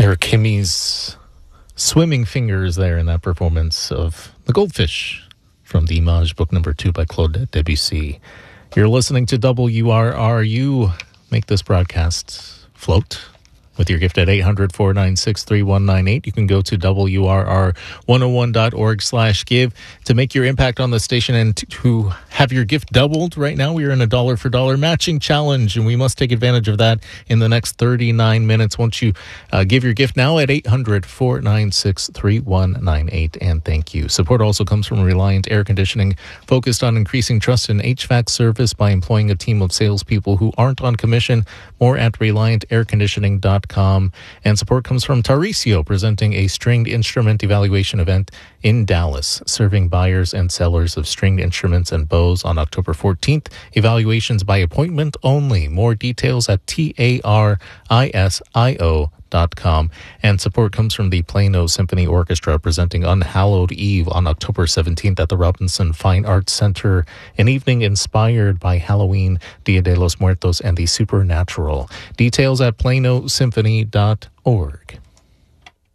There are Kimmy's swimming fingers there in that performance of The Goldfish from the Image, book number 2 by Claude Debussy. You're listening to WRRU. Make this broadcast float with your gift at 800-496-3198. You can go to WRR101.org/give to make your impact on the station and to have your gift doubled. Right now, we are in a dollar for dollar matching challenge, and we must take advantage of that in the next 39 minutes. Won't you give your gift now at 800-496-3198, and thank you. Support also comes from Reliant Air Conditioning, focused on increasing trust in HVAC service by employing a team of salespeople who aren't on commission. More at ReliantAirConditioning.com. And support comes from Tarisio, presenting a stringed instrument evaluation event in Dallas, serving buyers and sellers of stringed instruments and bows on October 14th. Evaluations by appointment only. More details at tarisio.com. And support comes from the Plano Symphony Orchestra, presenting Unhallowed Eve on October 17th at the Robinson Fine Arts Center, an evening inspired by Halloween, Dia de los Muertos, and the supernatural. Details at planosymphony.org.